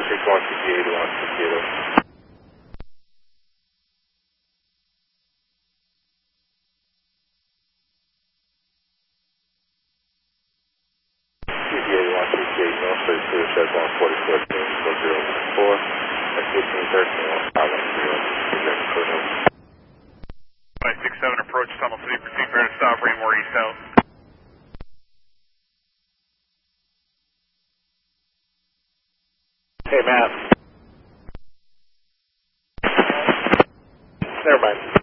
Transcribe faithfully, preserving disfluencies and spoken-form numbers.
Six one six eight one six zero. G T eight one six eight North Place two seven one forty four four zero four. At fifteen thirteen one five one zero. By six seven approach Tunnel City, proceed for to stop Raymore East out. Hey, Matt. Never mind.